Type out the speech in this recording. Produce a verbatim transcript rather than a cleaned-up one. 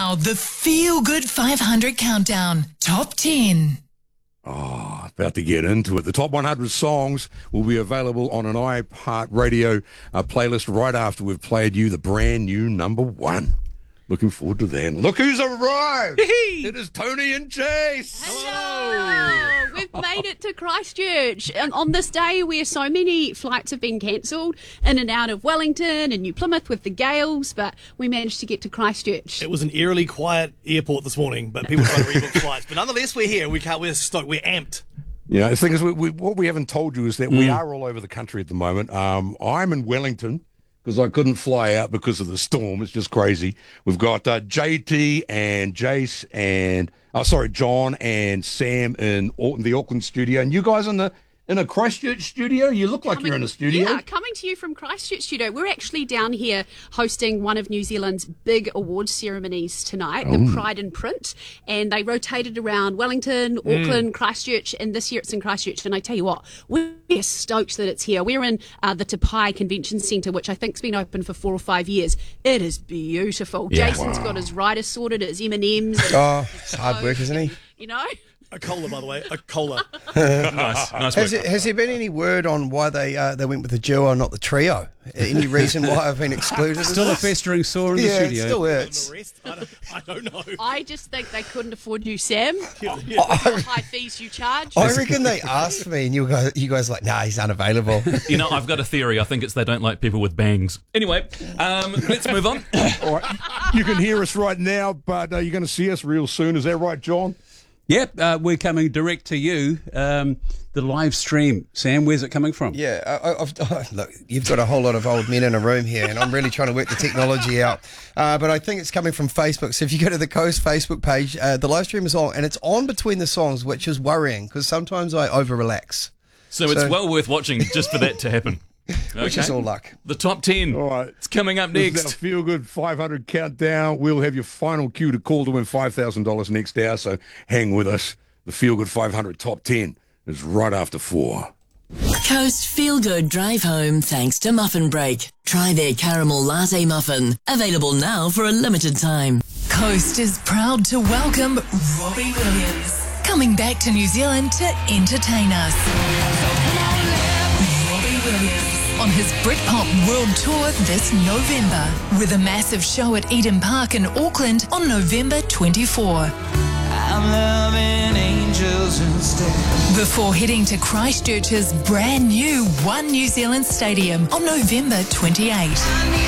now, the Feel Good five hundred Countdown. Top ten. Oh, about to get into it. The top one hundred songs will be available on an iHeartRadio uh, playlist right after we've played you the brand new number one. Looking forward to that. Look who's arrived! It is Tony and Chase! Hello! We've made it to Christchurch. And on this day where so many flights have been cancelled in and out of Wellington and New Plymouth with the gales, but we managed to get to Christchurch. It was an eerily quiet airport this morning, but people trying to rebook flights. But nonetheless, we're here. We can't, we're stoked. We're amped. You know, the thing is, we, we, what we haven't told you is that mm. we are all over the country at the moment. Um, I'm in Wellington, because I couldn't fly out because of the storm. It's just crazy. We've got uh, J T and Jace and, oh, sorry, John and Sam in, in the Auckland studio. And you guys in the in a Christchurch studio? You look like coming, you're in a studio. Yeah, coming to you from Christchurch studio. We're actually down here hosting one of New Zealand's big awards ceremonies tonight, oh. the Pride in Print. And they rotated around Wellington, Auckland, mm. Christchurch, and this year it's in Christchurch. And I tell you what, we're stoked that it's here. We're in uh, the Te Pai Convention Centre, which I think's been open for four or five years. It is beautiful. Yeah. Jason's wow. got his writers sorted, his M and M's. Oh, it's hard work, isn't he? You know? A cola, by the way. A cola. nice, nice. Has, it, has there been any word on why they uh, they went with the duo, not the trio? Any reason why I've been excluded? Still a festering sore in yeah, the studio. It still hurts. The rest, I, don't, I don't know. I just think they couldn't afford you, Sam. Yeah, yeah. The high fees you charge. I reckon they asked me, and you guys, you guys, like, nah, he's unavailable. You know, I've got a theory. I think it's they don't like people with bangs. Anyway, um, let's move on. All right, you can hear us right now, but uh, you're going to see us real soon. Is that right, John? Yep, uh, we're coming direct to you. Um, the live stream, Sam, where's it coming from? Yeah, I, I've, oh, look, you've got a whole lot of old men in a room here, and I'm really trying to work the technology out. Uh, but I think it's coming from Facebook. So if you go to the Coast Facebook page, uh, the live stream is on, and it's on between the songs, which is worrying because sometimes I over relax. So, so it's well worth watching just for that to happen. Okay. Which is all luck. The top ten. All right. It's coming up next. This is our Feel Good five hundred Countdown. We'll have your final cue to call to win five thousand dollars next hour, so hang with us. The Feel Good five hundred Top ten is right after four. Coast Feel Good Drive Home thanks to Muffin Break. Try their caramel latte muffin. Available now for a limited time. Coast is proud to welcome Robbie Williams, coming back to New Zealand to entertain us. Robbie Williams on his Britpop World Tour this November, with a massive show at Eden Park in Auckland on November twenty-fourth. I'm loving angels instead. Before heading to Christchurch's brand new One New Zealand Stadium on November twenty-eighth.